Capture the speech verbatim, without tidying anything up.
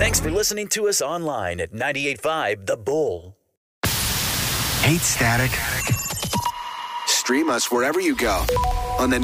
Thanks for listening to us online at ninety-eight point five The Bull. Hate static? Stream us wherever you go on the